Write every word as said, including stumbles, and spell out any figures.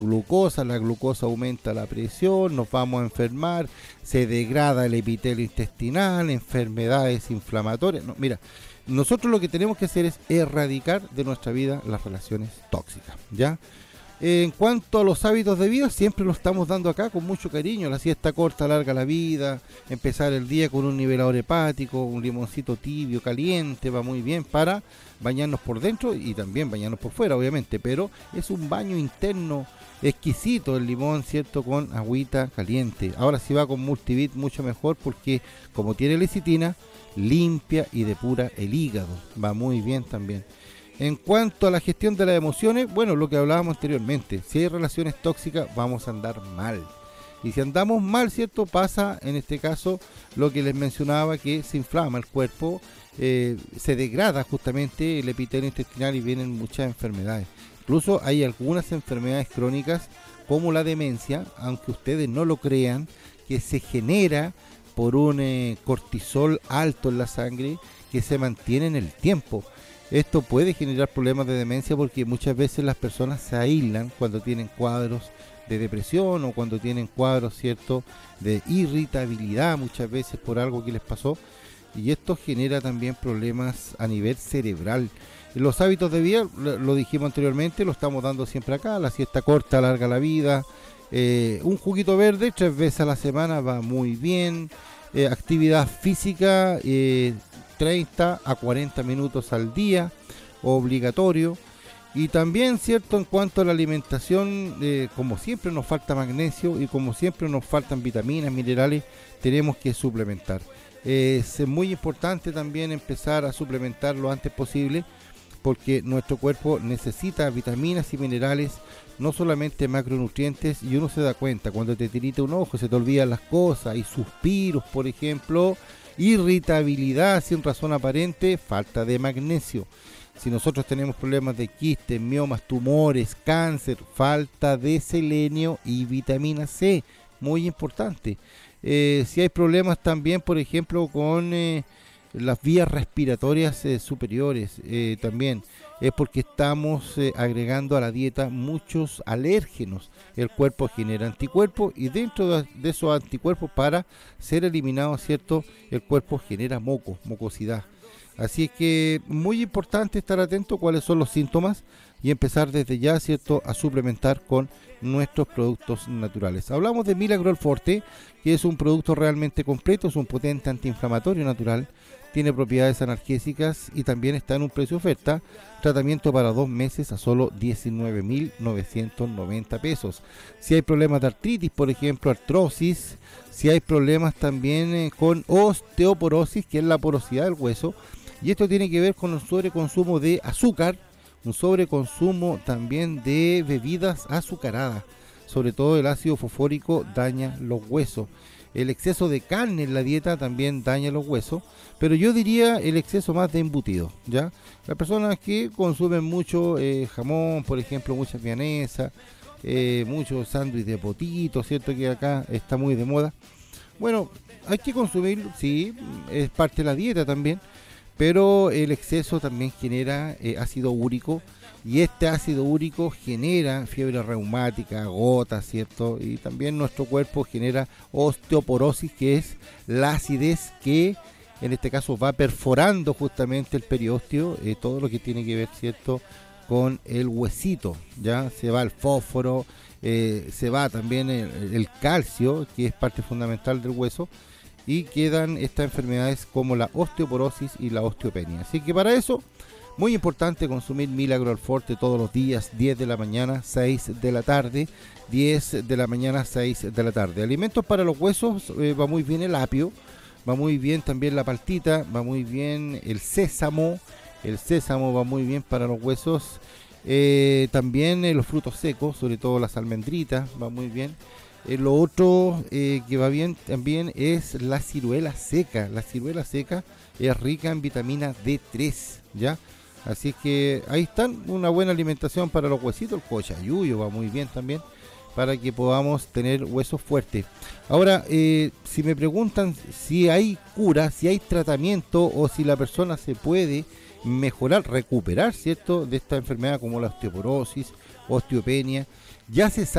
glucosa, la glucosa aumenta la presión, nos vamos a enfermar, se degrada el epitelio intestinal, enfermedades inflamatorias. No, mira, nosotros lo que tenemos que hacer es erradicar de nuestra vida las relaciones tóxicas, ¿ya? En cuanto a los hábitos de vida, siempre lo estamos dando acá con mucho cariño. La siesta corta alarga la vida, empezar el día con un nivelador hepático, un limoncito tibio, caliente, va muy bien para bañarnos por dentro y también bañarnos por fuera, obviamente, pero es un baño interno exquisito el limón, ¿cierto? Con agüita caliente. Ahora si va con multivit, mucho mejor porque como tiene lecitina, limpia y depura el hígado, va muy bien también. En cuanto a la gestión de las emociones, bueno, lo que hablábamos anteriormente, si hay relaciones tóxicas vamos a andar mal. Y si andamos mal, ¿cierto? Pasa en este caso lo que les mencionaba, que se inflama el cuerpo, eh, se degrada justamente el epitelio intestinal y vienen muchas enfermedades. Incluso hay algunas enfermedades crónicas como la demencia, aunque ustedes no lo crean, que se genera por un eh, cortisol alto en la sangre que se mantiene en el tiempo. Esto puede generar problemas de demencia porque muchas veces las personas se aíslan cuando tienen cuadros de depresión o cuando tienen cuadros, ¿cierto?, de irritabilidad muchas veces por algo que les pasó, y esto genera también problemas a nivel cerebral. Los hábitos de vida, lo, lo dijimos anteriormente, lo estamos dando siempre acá: la siesta corta alarga la vida, eh, un juguito verde tres veces a la semana va muy bien, eh, actividad física, eh, treinta a cuarenta minutos al día, obligatorio. Y también, cierto, en cuanto a la alimentación, eh, como siempre nos falta magnesio y como siempre nos faltan vitaminas, minerales, tenemos que suplementar. Eh, es muy importante también empezar a suplementar lo antes posible, porque nuestro cuerpo necesita vitaminas y minerales, no solamente macronutrientes, y uno se da cuenta cuando te tirita un ojo, se te olvidan las cosas, y suspiros, por ejemplo, irritabilidad sin razón aparente, falta de magnesio. Si nosotros tenemos problemas de quistes, miomas, tumores, cáncer, falta de selenio y vitamina C, muy importante. Eh, si hay problemas también, por ejemplo, con eh, las vías respiratorias eh, superiores, eh, también es porque estamos eh, agregando a la dieta muchos alérgenos. El cuerpo genera anticuerpos y dentro de, de esos anticuerpos, para ser eliminados, ¿cierto?, el cuerpo genera moco, mucosidad. Así es que muy importante estar atento a cuáles son los síntomas y empezar desde ya, ¿cierto?, a suplementar con nuestros productos naturales. Hablamos de Milagro Forte, que es un producto realmente completo, es un potente antiinflamatorio natural, tiene propiedades analgésicas y también está en un precio oferta, tratamiento para dos meses a solo diecinueve mil novecientos noventa pesos. Si hay problemas de artritis, por ejemplo, artrosis, si hay problemas también eh, con osteoporosis, que es la porosidad del hueso, y esto tiene que ver con un sobreconsumo de azúcar, un sobreconsumo también de bebidas azucaradas, sobre todo el ácido fosfórico daña los huesos. El exceso de carne en la dieta también daña los huesos, pero yo diría el exceso más de embutido, ¿ya? Las personas que consumen mucho eh, jamón, por ejemplo, muchas vienesas, eh, muchos sándwiches de potito, ¿cierto?, que acá está muy de moda. Bueno, hay que consumirlo, sí, es parte de la dieta también, pero el exceso también genera eh, ácido úrico, y este ácido úrico genera fiebre reumática, gota, ¿cierto? Y también nuestro cuerpo genera osteoporosis, que es la acidez que en este caso va perforando justamente el periósteo, eh, todo lo que tiene que ver, ¿cierto?, con el huesito, ya se va el fósforo, eh, se va también el, el calcio, que es parte fundamental del hueso, y quedan estas enfermedades como la osteoporosis y la osteopenia. Así que para eso, muy importante consumir Milagro Forte todos los días, diez de la mañana, seis de la tarde, diez de la mañana, seis de la tarde. Alimentos para los huesos, eh, va muy bien el apio, va muy bien también la paltita, va muy bien el sésamo, el sésamo va muy bien para los huesos, eh, también eh, los frutos secos, sobre todo las almendritas, va muy bien. Eh, lo otro eh, que va bien también es la ciruela seca. La ciruela seca es rica en vitamina D tres, ¿ya? Así que ahí están, una buena alimentación para los huesitos. El cochayuyo va muy bien también, para que podamos tener huesos fuertes. Ahora, eh, si me preguntan si hay cura, si hay tratamiento, o si la persona se puede mejorar, recuperar, ¿cierto?, de esta enfermedad como la osteoporosis osteopenia. Ya se sabe